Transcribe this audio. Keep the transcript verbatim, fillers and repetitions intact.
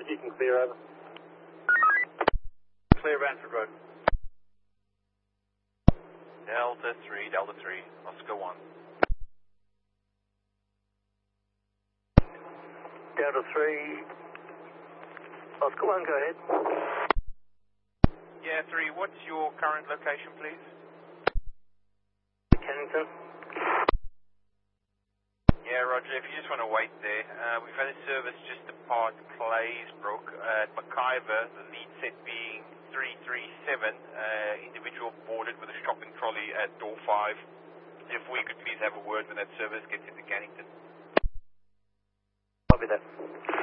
if you can clear over. Clear Ranford Road. Delta three, Delta three, Oscar one. Delta three, Oscar one, go ahead. Yeah, three, what's your current location, please? Kennington. Yeah, Roger, if you just want to wait there. Uh, we've had a service just depart Claysbrook at McIver, the lead set being three three seven, uh, individual boarded with a shopping trolley at door five. If we could please have a word when that service gets into Cannington. Copy that.